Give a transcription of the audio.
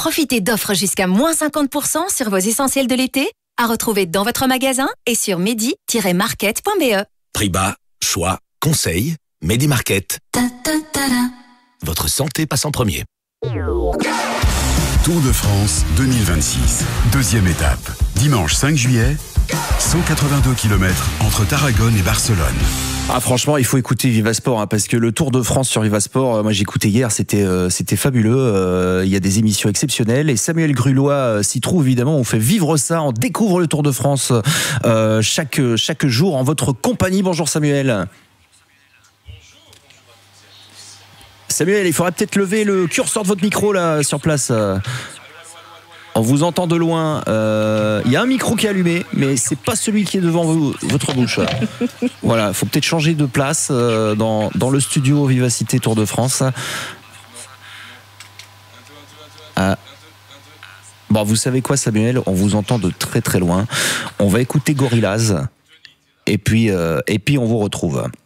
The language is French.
Profitez d'offres jusqu'à moins 50% sur vos essentiels de l'été, à retrouver dans votre magasin et sur medi-market.be. Prix bas, choix, conseils, Medi Market. Votre santé passe en premier. Tour de France 2026, deuxième étape. Dimanche 5 juillet, 182 km entre Tarragone et Barcelone. Ah, franchement, il faut écouter Vivasport, parce que le Tour de France sur Vivasport, moi j'ai écouté hier, c'était fabuleux. Il y a des émissions exceptionnelles et Samuel Grulois s'y trouve évidemment. On fait vivre ça, on découvre le Tour de France chaque jour en votre compagnie. Bonjour Samuel. Samuel, il faudrait peut-être lever le curseur de votre micro là sur place. On vous entend de loin. Il y a un micro qui est allumé, mais c'est pas celui qui est devant votre bouche. Voilà, il faut peut-être changer de place dans le studio Vivacité Tour de France. Bon, vous savez quoi, Samuel ? On vous entend de très très loin. On va écouter Gorillaz et puis on vous retrouve.